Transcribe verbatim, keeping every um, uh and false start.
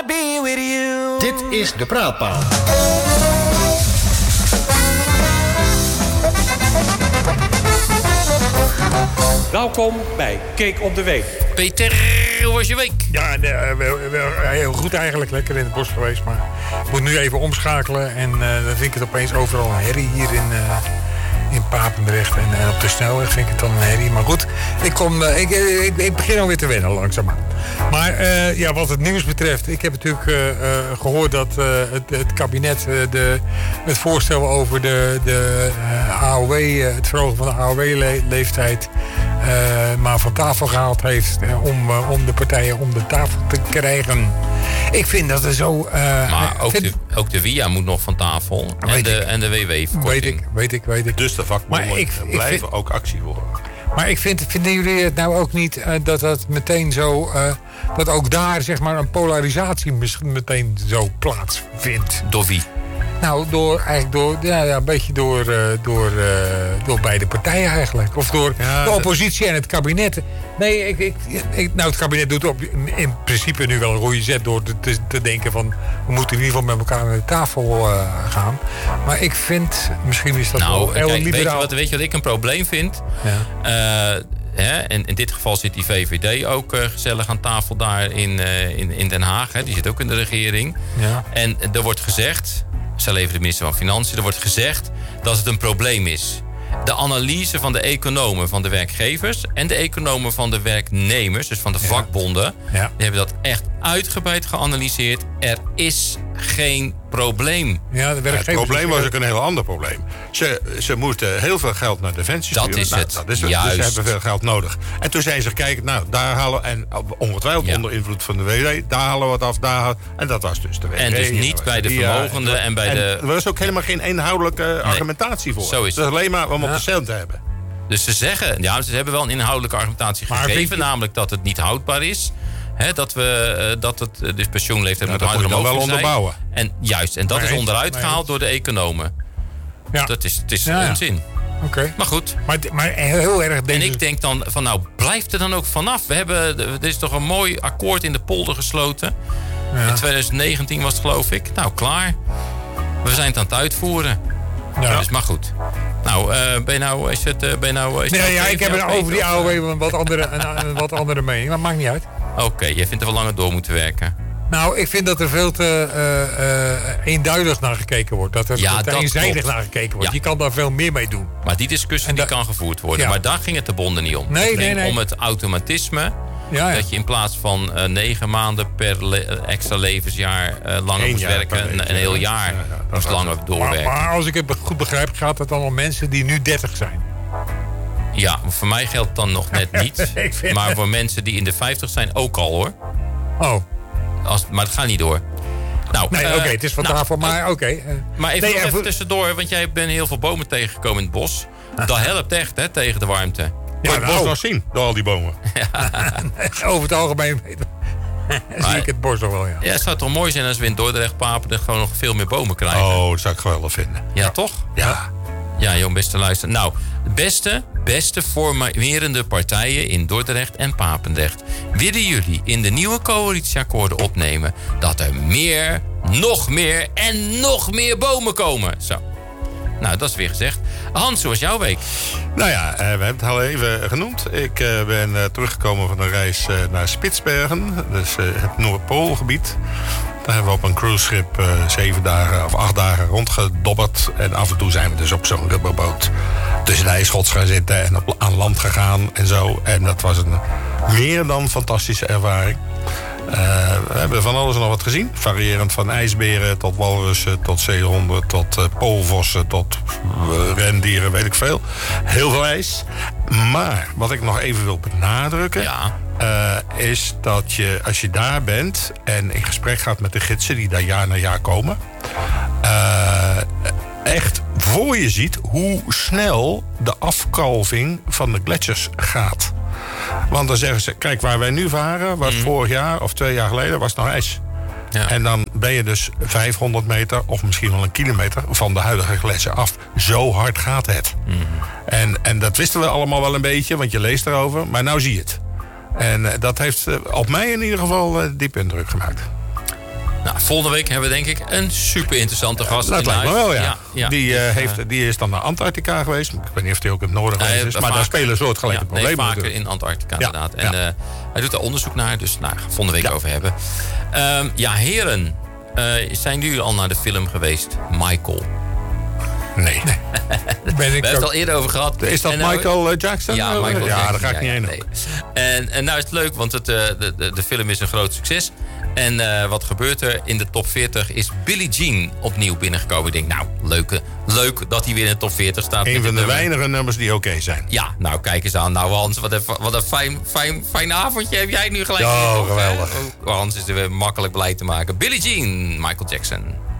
wanna be with you. Dit is De Praatpaal. Welkom bij Kijk op de Week. Peter, hoe was je week? Ja, nee, wel, wel, heel goed eigenlijk. Lekker in het bos geweest. Maar ik moet nu even omschakelen. En uh, dan vind ik het opeens overal een herrie hier in, uh, in Papendrecht. En, en op de snelweg vind ik het dan een herrie. Maar goed, ik, kom, uh, ik, ik, ik begin alweer te wennen langzaamaan. Maar uh, ja, wat het nieuws betreft. Ik heb natuurlijk uh, uh, gehoord dat uh, het, het kabinet uh, de, het voorstel over de, de uh, A O W, uh, het verhogen van de A O W-leeftijd... Uh, maar van tafel gehaald heeft uh, om, uh, om de partijen om de tafel te krijgen. Ik vind dat er zo... Uh, maar ook, vind... de, ook de W I A moet nog van tafel. En de, en de W W-verkorting. Weet ik, weet ik, weet ik. Dus de vakbonden ik, blijven ik vind, ook actie voeren. Maar ik vind, vinden jullie het nou ook niet uh, dat dat meteen zo... Uh, dat ook daar zeg maar een polarisatie meteen zo plaatsvindt? Door wie? Nou, door, eigenlijk door, ja, ja, een beetje door, uh, door, uh, door beide partijen eigenlijk. Of door ja, de oppositie en het kabinet. Nee, ik, ik, ik, nou, het kabinet doet op, in principe nu wel een goede zet door te, te denken van... we moeten in ieder geval met elkaar naar de tafel uh, gaan. Maar ik vind, misschien is dat nou, wel heel kijk, liberaal. Weet je, wat, weet je wat ik een probleem vind? Ja. Uh, Hè, en in dit geval zit die V V D ook uh, gezellig aan tafel daar in, uh, in, in Den Haag. Hè. Die zit ook in de regering. Ja. En er wordt gezegd, zelfs even de minister van Financiën... er wordt gezegd dat het een probleem is. De analyse van de economen van de werkgevers... en de economen van de werknemers, dus van de vakbonden... Ja. Die hebben dat echt uitgebreid geanalyseerd. Er is geen probleem. Ja, de het probleem was ook een heel ander probleem. Ze, ze moesten heel veel geld naar Defensie sturen. Dat is nou, het, dat is, juist. Dus ze hebben veel geld nodig. En toen zijn ze kijken, nou, daar halen... en ongetwijfeld ja. onder invloed van de W W, daar halen we wat af, daar halen, en dat was dus de W W. En dus niet bij de vermogenden en bij en de... er was ook helemaal geen inhoudelijke nee. argumentatie voor. Zo is het is alleen maar om ja. op de cent te hebben. Dus ze zeggen, ja, ze hebben wel een inhoudelijke argumentatie maar gegeven... Je... namelijk dat het niet houdbaar is... He, dat we dat het dus pensioenleeftijd ja, moet harder omhoog wel onderbouwen. En juist, en dat maar is onderuit gehaald nee. door de economen. Ja. Dat is, het is ja, onzin. Ja. Okay. Maar goed. Maar, maar heel erg. En ik denk dan van nou, blijf er dan ook vanaf. We hebben, er is toch een mooi akkoord in de polder gesloten. Ja. In twintig negentien was het geloof ik. Nou, klaar. We zijn het aan het uitvoeren. Ja. Dus maar goed. Nou, uh, ben je nou, is het, uh, ben je nou... Is nee, nou ja, ik heb over die A O W een wat andere, een, een wat andere mening. Maar maakt niet uit. Oké, okay, jij vindt er wel langer door moeten werken. Nou, ik vind dat er veel te uh, uh, eenduidig naar gekeken wordt. Dat er ja, te eenzijdig naar gekeken wordt. Ja. Je kan daar veel meer mee doen. Maar die discussie die da- kan gevoerd worden. Ja. Maar daar ging het de bonden niet om. Nee, het nee, ging nee. om het automatisme. Ja, ja. Dat je in plaats van uh, negen maanden per le- extra levensjaar uh, langer Eén moest werken. Een, een heel jaar ja, ja, moest langer doorwerken. Maar, maar als ik het goed begrijp, gaat het dan om mensen die nu dertig zijn. Ja, voor mij geldt het dan nog net niet. Maar voor mensen die in de vijftig zijn ook al hoor. Oh. Als, maar het gaat niet door. Nou, nee, uh, oké, okay, het is van nou, tafel, maar oké. Okay. Uh, maar even, nee, even voor... tussendoor, want jij bent heel veel bomen tegengekomen in het bos. Dat helpt echt, hè, tegen de warmte. Ja, het bos nou. nog zien, door al die bomen. Ja. Over het algemeen zie ik het bos nog wel, ja. Ja, het zou toch mooi zijn als we in Dordrecht, Papendrecht gewoon nog veel meer bomen krijgen. Oh, dat zou ik geweldig vinden. Ja, ja. toch? Ja. Ja, joh, beste luister. Nou, de beste, beste formerende partijen in Dordrecht en Papendrecht... willen jullie in de nieuwe coalitieakkoorden opnemen... dat er meer, nog meer en nog meer bomen komen. Zo. Nou, dat is weer gezegd. Hans, hoe was jouw week? Nou ja, uh, we hebben het al even genoemd. Ik uh, ben uh, teruggekomen van een reis uh, naar Spitsbergen. Dus uh, het Noordpoolgebied. Daar hebben we op een cruiseschip uh, zeven dagen of acht dagen rondgedobberd. En af en toe zijn we dus op zo'n rubberboot tussen de ijsschots gaan zitten en op, aan land gegaan en zo. En dat was een meer dan fantastische ervaring. Uh, we hebben van alles en nog wat gezien. Variërend van ijsberen tot walrussen, tot zeehonden, tot uh, poolvossen, tot uh, rendieren, weet ik veel. Heel veel ijs. Maar wat ik nog even wil benadrukken... Ja. Uh, is dat je, als je daar bent en in gesprek gaat met de gidsen die daar jaar na jaar komen... Uh, echt voor je ziet hoe snel de afkalving van de gletsjers gaat. Want dan zeggen ze, kijk waar wij nu varen, was mm. vorig jaar of twee jaar geleden, was het nog ijs. Ja. En dan ben je dus vijfhonderd meter of misschien wel een kilometer van de huidige gletsjer af. Zo hard gaat het. Mm. En, en dat wisten we allemaal wel een beetje, want je leest erover, maar nou zie je het. En uh, dat heeft uh, op mij in ieder geval uh, diep indruk gemaakt. Nou, volgende week hebben we denk ik een super interessante gast. Dat in lijkt me huis. wel, ja. ja, ja. Die, uh, Dus, heeft, die is dan naar Antarctica geweest. Ik weet niet of hij ook in het noorden geweest is. Maar vaker, daar spelen soortgelijke ja, problemen nee, vaker natuurlijk. in Antarctica Ja, inderdaad. En ja. uh, hij doet daar onderzoek naar. Dus nou, gaan we volgende week Ja. over hebben. Um, ja, heren. Uh, zijn jullie al naar de film geweest? Michael. Nee. Ben ik We hebben het ook. al eerder over gehad. Is dat En nou- Michael Jackson? Ja, Michael ja, Jackson, daar ga ik ja, niet ja, heen. nee. En, en nou is het leuk, want het, uh, de, de, de film is een groot succes. En uh, wat gebeurt er? In de top veertig is Billie Jean opnieuw binnengekomen. Ik denk, nou, leuke, leuk dat hij weer in de top veertig staat. Een met van dit de nummer. weinige nummers die oké zijn. Ja, nou kijk eens aan. Nou Hans, wat een, wat een fijn, fijn, fijn avondje heb jij nu gelijk. Oh, hier, toch, hè? geweldig. Oh, Hans is er weer makkelijk blij te maken. Billie Jean, Michael Jackson.